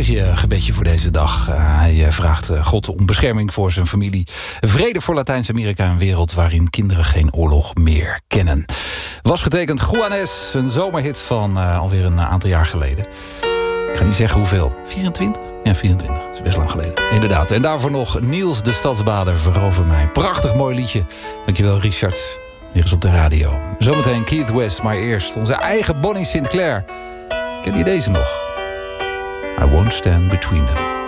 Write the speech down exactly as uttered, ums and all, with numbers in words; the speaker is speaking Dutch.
mooi uh, gebedje voor deze dag. Uh, hij uh, vraagt uh, God om bescherming voor zijn familie. Vrede voor Latijns-Amerika, een wereld waarin kinderen geen oorlog meer kennen. Was getekend Juanes, een zomerhit van uh, alweer een aantal jaar geleden. Ik ga niet zeggen hoeveel. vierentwintig? Ja, vierentwintig. Dat is best lang geleden. Inderdaad. En daarvoor nog Niels de Stadsbader, Verover mij. Prachtig mooi liedje. Dankjewel, Richard. Weer eens op de radio. Zometeen Keith West, maar eerst onze eigen Bonnie Sinclair. Ken je deze nog? I won't stand between them.